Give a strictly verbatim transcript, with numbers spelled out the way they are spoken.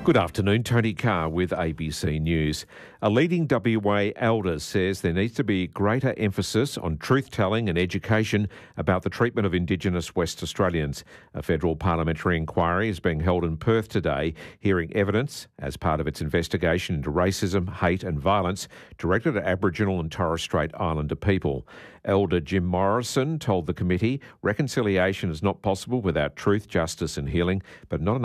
Good afternoon, Tony Carr with A B C News. A leading W A elder says there needs to be greater emphasis on truth-telling and education about the treatment of Indigenous West Australians. A federal parliamentary inquiry is being held in Perth today, hearing evidence as part of its investigation into racism, hate and violence directed at Aboriginal and Torres Strait Islander people. Elder Jim Morrison told the committee reconciliation is not possible without truth, justice and healing, but not enough